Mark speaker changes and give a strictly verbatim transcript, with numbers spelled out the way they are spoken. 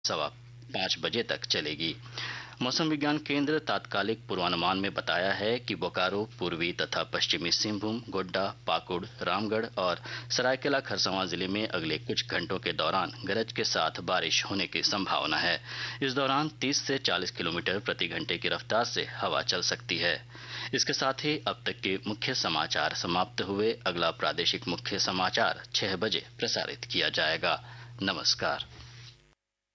Speaker 1: सवा पाँच बजे तक चलेगी। मौसम विज्ञान केंद्र तात्कालिक पूर्वानुमान में बताया है कि बोकारो, पूर्वी तथा पश्चिमी सिंहभूम, गोड्डा, पाकुड़, रामगढ़ और सरायकेला खरसावां जिले में अगले कुछ घंटों के दौरान गरज के साथ बारिश होने की संभावना है। इस दौरान तीस से चालीस किलोमीटर प्रति घंटे की रफ्तार से हवा चल सकती है। इसके साथ ही अब तक के मुख्य समाचार समाप्त हुए। अगला प्रादेशिक मुख्य समाचार छह बजे प्रसारित किया जाएगा। नमस्कार।